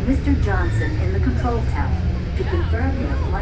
Mr. Johnson in the control tower to confirm your